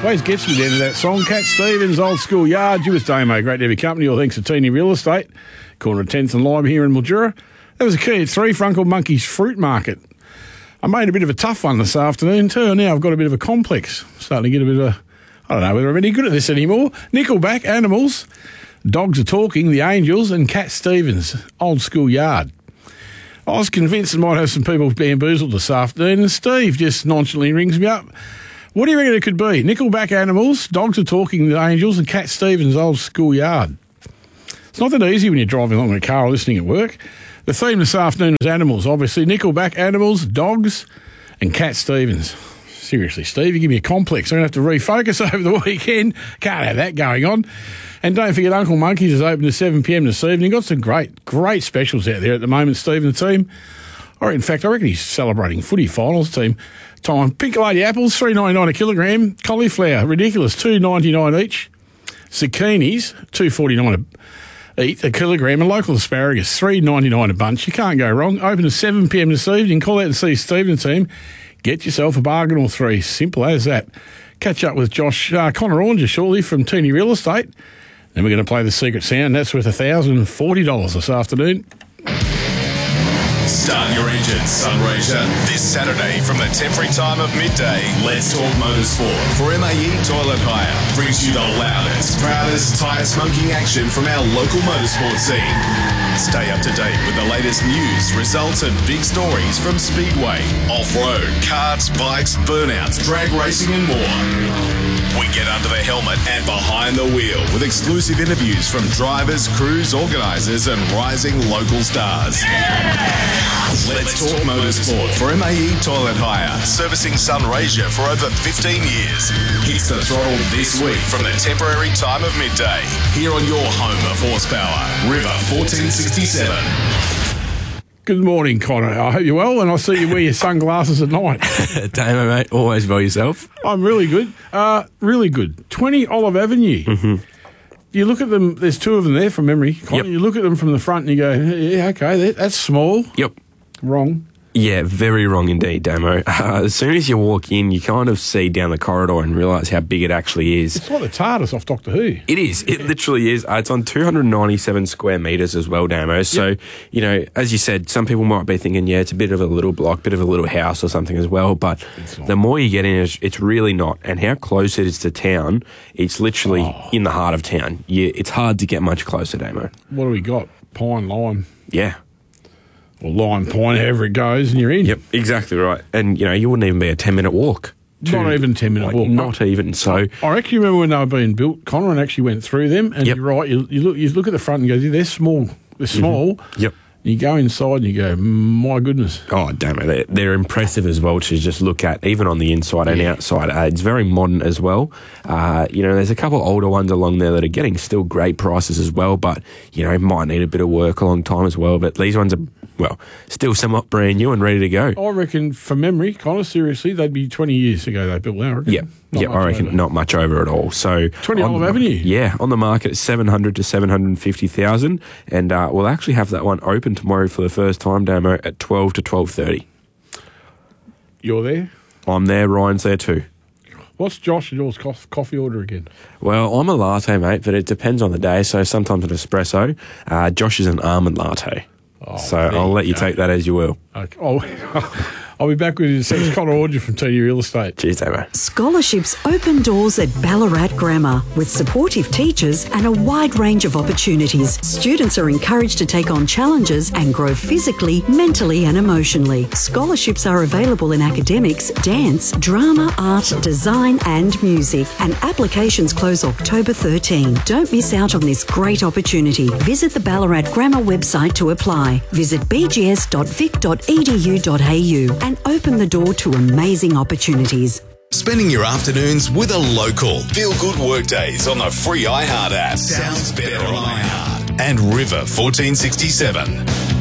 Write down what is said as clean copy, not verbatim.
Always gets me down to that song. Cat Stevens, Old School Yard. You with Damo. Great to have your company. All thanks to Teeny Real Estate. Corner of 10th and Lime here in Mildura. That was a key at 3 for Uncle Monkey's Fruit Market. I made a bit of a tough one this afternoon too. Now I've got a bit of a complex. Starting to get a bit of I don't know whether I'm any good at this anymore. Nickelback, Animals, Dogs Are Talking, The Angels, and Cat Stevens, Old School Yard. I was convinced I might have some people bamboozled this afternoon, and Steve just nonchalantly rings me up. What do you reckon it could be? Nickelback, Animals, Dogs Are Talking, The Angels, and Cat Stevens' Old School Yard. It's not that easy when you're driving along in a car or listening at work. The theme this afternoon was animals, obviously. Nickelback, Animals, Dogs, and Cat Stevens. Seriously, Steve, you give me a complex. I'm going to have to refocus over the weekend. Can't have that going on. And don't forget, Uncle Monkey's is open to 7 p.m. this evening. Got some great specials out there at the moment, Steve and the team. Or in fact, I reckon he's celebrating footy finals team time. Pink Lady apples, $3.99 a kilogram. Cauliflower, ridiculous, $2.99 each. Zucchinis, $2.49 a kilogram. And local asparagus, $3.99 a bunch. You can't go wrong. Open at 7 p.m. this evening. Call out and see Steve and the team. Get yourself a bargain or three. Simple as that. Catch up with Connor Oranger shortly from Teeny Real Estate. Then we're going to play the secret sound. That's worth $1,040 this afternoon. Start your engines, Sunraysia. This Saturday from the temporary time of midday, Let's Talk Motorsport for MAE Toilet Hire brings you the loudest, proudest tyre smoking action from our local motorsport scene. Stay up to date with the latest news, results and big stories from Speedway, off-road, karts, bikes, burnouts, drag racing and more. We get under the helmet and behind the wheel with exclusive interviews from drivers, crews, organisers and rising local stars. Let's Talk Motorsport for MAE Toilet Hire, servicing Sunraysia for over 15 years. Hits the throttle this week from the temporary time of midday. Here on your home of horsepower, River 1467. Good morning, Connor. I hope you're well, and I see you wear your sunglasses at night. Damo, mate, always by yourself. I'm really good. Really good. 20 Olive Avenue. Mm-hmm. You look at them, there's two of them there from memory, Connor. Yep. You look at them from the front and you go, yeah, okay, that's small. Yep. Wrong. Yeah, very wrong indeed, Damo. As soon as you walk in, you kind of see down the corridor and realise how big it actually is. It's like the TARDIS off Doctor Who. It is. It literally is. It's on 297 square metres as well, Damo. So, yep. You know, as you said, some people might be thinking, yeah, it's a bit of a little block, bit of a little house or something as well. But the more you get in, it's really not. And how close it is to town, it's literally in the heart of town. It's hard to get much closer, Damo. What do we got? Pine, lime. Yeah. Or lime, pine, however it goes, and you're in. Yep, exactly right. And, you know, you wouldn't even be a 10-minute walk. Not even 10-minute walk. Not even. So I actually remember when they were being built, Connor, and actually went through them, and You're right, you look at the front and go, they're small. They're small. Mm-hmm. Yep. You go inside and you go, my goodness. Oh, damn it. They're impressive as well to just look at, even on the inside and outside. It's very modern as well. You know, there's a couple older ones along there that are getting still great prices as well, but, you know, might need a bit of work a long time as well. But these ones are, well, still somewhat brand new and ready to go. I reckon, from memory, Connor, seriously, they'd be 20 years ago they built that, I reckon. Yeah, I reckon not much over at all. So 20 Olive Avenue. Yeah, on the market, 700 to 750,000, and we'll actually have that one open tomorrow for the first time, Damo, at 12 to 12:30. You're there? I'm there. Ryan's there too. What's Josh and yours coffee order again? Well, I'm a latte, mate, but it depends on the day. So sometimes an espresso. Josh is an almond latte. So I'll let you take that as you will. Okay. I'll be back with you in a second. Connor Oranger from Teeny Real Estate. Cheers, Damo. Scholarships open doors at Ballarat Grammar. With supportive teachers and a wide range of opportunities, students are encouraged to take on challenges and grow physically, mentally and emotionally. Scholarships are available in academics, dance, drama, art, design and music. And applications close October 13. Don't miss out on this great opportunity. Visit the Ballarat Grammar website to apply. Visit bgs.vic.edu.au and open the door to amazing opportunities. Spending your afternoons with a local. Feel good work days on the free iHeart app. Sounds better on iHeart. And River 1467.